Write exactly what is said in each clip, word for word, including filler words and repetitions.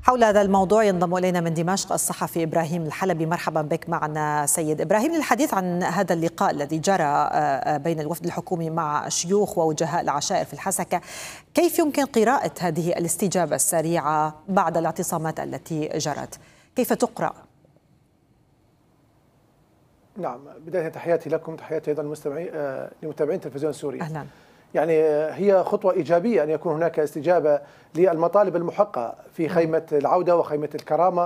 حول هذا الموضوع ينضم إلينا من دمشق الصحفي إبراهيم الحلبي. مرحبا بك معنا سيد إبراهيم للحديث عن هذا اللقاء الذي جرى بين الوفد الحكومي مع شيوخ ووجهاء العشائر في الحسكة. كيف يمكن قراءة هذه الاستجابة السريعة بعد الاعتصامات التي جرت؟ كيف تقرأ؟ نعم، بداية تحياتي لكم، تحياتي أيضا لمتابعين تلفزيون سوريا. أهلا. يعني هي خطوة إيجابية أن يكون هناك استجابة للمطالب المحقة في خيمة العودة وخيمة الكرامة،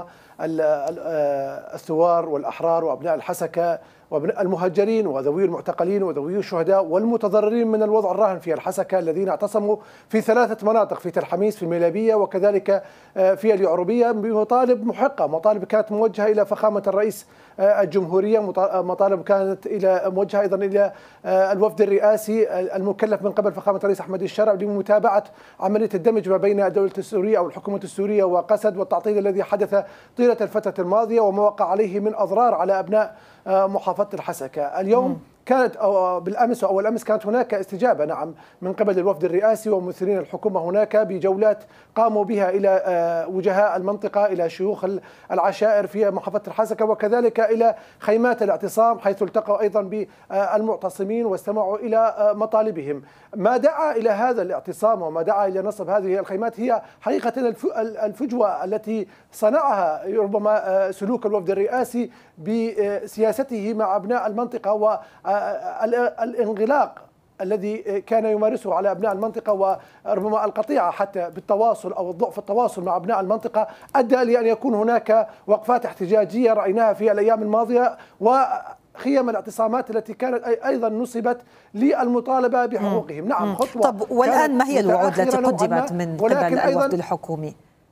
الثوار والأحرار وأبناء الحسكة وأبناء المهجرين وذوي المعتقلين وذوي الشهداء والمتضررين من الوضع الراهن في الحسكة الذين اعتصموا في ثلاثة مناطق، في تل حميس، في الميلابية، وكذلك في اليعربية، بمطالب محقة، مطالب كانت موجهة إلى فخامة الرئيس الجمهورية، مطالب كانت إلى موجهة أيضا إلى الوفد الرئاسي المكلف من قبل فخامة الرئيس أحمد الشرع لمتابعة عملية الدمج ما بين الدولة السورية أو الحكومة السورية وقسد، والتعطيل الذي حدث طيلة الفترة الماضية وما وقع عليه من أضرار على أبناء محافظة الحسكة. اليوم كانت أو بالأمس أو الأمس كانت هناك استجابة نعم من قبل الوفد الرئاسي وممثلين الحكومة هناك بجولات قاموا بها إلى وجهاء المنطقة، إلى شيوخ العشائر في محافظة الحسكة، وكذلك إلى خيمات الاعتصام حيث التقوا أيضا بالمعتصمين واستمعوا إلى مطالبهم. ما دعا إلى هذا الاعتصام وما دعا إلى نصب هذه الخيمات هي حقيقة الفجوة التي صنعها ربما سلوك الوفد الرئاسي بسياسته مع أبناء المنطقة و الانغلاق الذي كان يمارسه على أبناء المنطقة، وربما القطيعة حتى بالتواصل أو الضعف التواصل مع أبناء المنطقة أدى لأن يكون هناك وقفات احتجاجية رأيناها في الأيام الماضية، وخيم الاعتصامات التي كانت أيضا نصبت للمطالبة بحقوقهم. نعم، خطوة. طب والآن ما هي الوعود التي قدمت من قبل الوفد الحكومي؟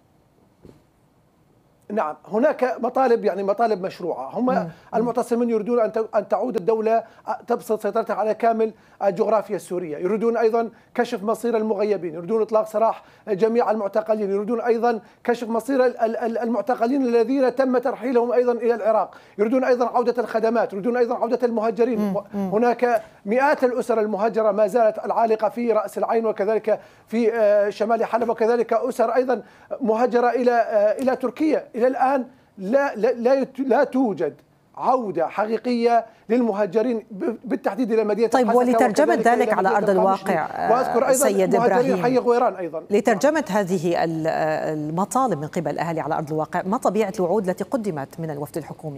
نعم، هناك مطالب يعني مطالب مشروعة. هم المعتصمين يريدون أن تعود الدولة تبسط سيطرتها على كامل الجغرافيا السورية، يريدون أيضا كشف مصير المغيبين، يريدون إطلاق سراح جميع المعتقلين، يريدون أيضا كشف مصير المعتقلين الذين تم ترحيلهم أيضا إلى العراق، يريدون أيضا عودة الخدمات، يريدون أيضا عودة المهجرين. هناك مئات الأسر المهجرة ما زالت العالقة في رأس العين وكذلك في شمال حلب، وكذلك أسر أيضا مهجرة إلى إلى تركيا. إلى الآن لا لا لا, لا توجد عودة حقيقية للمهجرين بالتحديد إلى مدينة طيب الحسكة. ولترجمة ذلك على أرض الواقع وأذكر أيضا سيد إبراهيم، حي غويران أيضا، لترجمة هذه المطالب من قبل الأهالي على أرض الواقع، ما طبيعة الوعود التي قدمت من الوفد الحكومي؟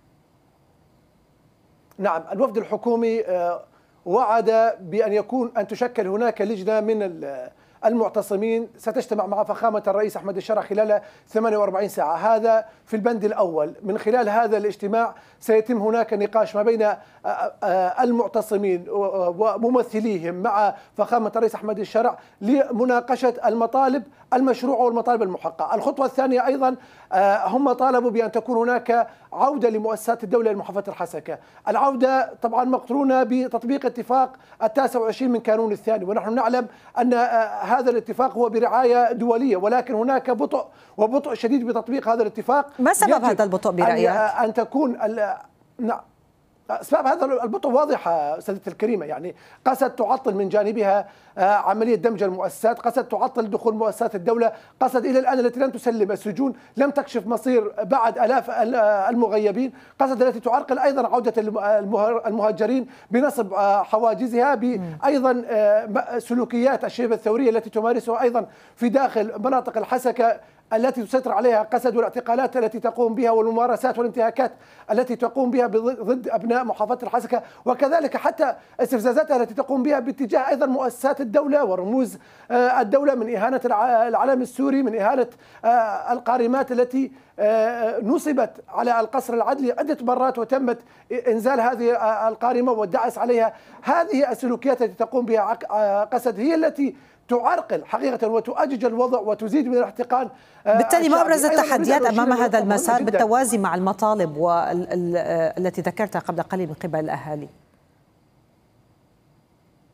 نعم، الوفد الحكومي وعد بأن يكون أن تشكل هناك لجنة من المعتصمين ستجتمع مع فخامة الرئيس أحمد الشرع خلال ثمانية وأربعين ساعة. هذا في البند الأول. من خلال هذا الاجتماع سيتم هناك نقاش ما بين المعتصمين وممثليهم مع فخامة الرئيس أحمد الشرع لمناقشة المطالب المشروعة والمطالب المحققة. الخطوة الثانية أيضا هم طالبوا بأن تكون هناك عودة لمؤسسات الدولة لمحافظة الحسكة. العودة طبعا مقترونة بتطبيق اتفاق التاسع والعشرين من كانون الثاني، ونحن نعلم أن هذا الاتفاق هو برعاية دولية، ولكن هناك بطء وبطء شديد بتطبيق هذا الاتفاق. ما سبب هذا البطء برأيك؟ أن تكون نعم أسباب هذا البطء واضحة سيدتي الكريمة. يعني قصد تعطل من جانبها عملية دمج المؤسسات، قصد تعطل دخول مؤسسات الدولة، قصد إلى الآن التي لم تسلم السجون، لم تكشف مصير بعد آلاف المغيبين، قصد التي تعرقل أيضا عودة المهاجرين بنصب حواجزها، بأيضا سلوكيات الشباب الثورية التي تمارسها أيضا في داخل مناطق الحسكة التي تسيطر عليها قسد، والاعتقالات التي تقوم بها والممارسات والانتهاكات التي تقوم بها ضد أبناء محافظة الحسكة، وكذلك حتى استفزازاتها التي تقوم بها باتجاه أيضا مؤسسات الدولة ورموز الدولة، من إهانة العلم السوري، من إهانة القارمات التي نصبت على القصر العدلي عدة مرات وتمت إنزال هذه القارمة والدعس عليها. هذه السلوكيات التي تقوم بها قسد هي التي تعرقل حقيقة وتؤجج الوضع وتزيد من الاحتقان. بالتالي ما أبرز التحديات أمام هذا المسار بالتوازي مع المطالب والتي ذكرتها قبل قليل من قبل الأهالي؟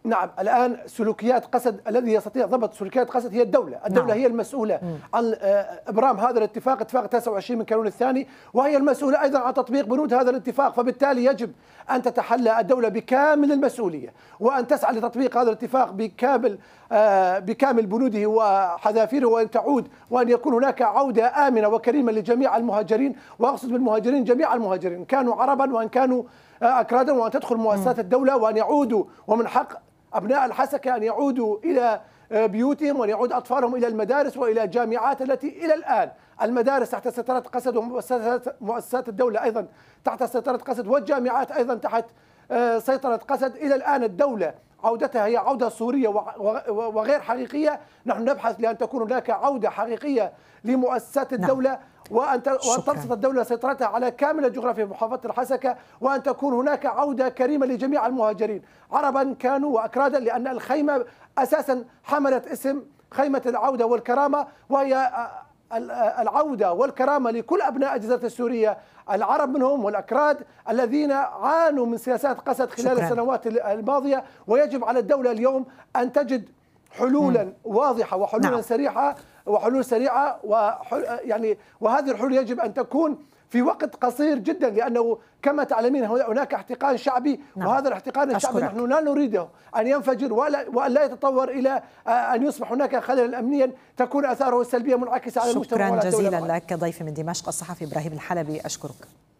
نعم، الآن سلوكيات قسد الذي يستطيع ضبط سلوكيات قسد هي الدولة، الدولة نعم. هي المسؤولة م. عن إبرام هذا الاتفاق، اتفاق تسعة وعشرين من كانون الثاني، وهي المسؤولة أيضا عن تطبيق بنود هذا الاتفاق، فبالتالي يجب أن تتحلى الدولة بكامل المسؤولية وأن تسعى لتطبيق هذا الاتفاق بكامل بكامل بنوده وحذافيره، وأن تعود وأن يكون هناك عودة آمنة وكريمة لجميع المهاجرين، وأقصد بالمهاجرين جميع المهاجرين كانوا عربا وأن كانوا أكرادا، وأن تدخل مؤسسات الدولة وأن يعودوا، ومن حق أبناء الحسكة أن يعودوا إلى بيوتهم وأن يعود أطفالهم إلى المدارس وإلى الجامعات التي إلى الآن المدارس تحت سيطرة قسد، ومؤسسات مؤسسات الدولة أيضا تحت سيطرة قسد، والجامعات أيضا تحت سيطرة قسد. إلى الآن الدولة عودتها هي عودة صورية وغير حقيقية. نحن نبحث لأن تكون هناك عودة حقيقية لمؤسسات الدولة نعم. وأن تبسط الدولة سيطرتها على كامل الجغرافيا في محافظة الحسكة، وأن تكون هناك عودة كريمة لجميع المهاجرين عربا كانوا وأكرادا، لأن الخيمة أساسا حملت اسم خيمة العودة والكرامة، وهي العودة والكرامة لكل أبناء الجزيرة السورية العرب منهم والأكراد الذين عانوا من سياسات قسد خلال شكرا. السنوات الماضية. ويجب على الدولة اليوم أن تجد حلولا م. واضحة وحلولا نعم. سريعة وحلول سريعة وحل يعني وهذه الحلول يجب أن تكون في وقت قصير جدا، لأنه كما تعلمين هناك احتقان شعبي نعم. وهذا الاحتقان الشعبي أشكرك. نحن لا نريده أن ينفجر وأن لا يتطور إلى أن يصبح هناك خلل أمنيا تكون آثاره السلبية منعكسة على المجتمع. شكرا جزيلا لك ضيفي من دمشق الصحفي إبراهيم الحلبي، أشكرك.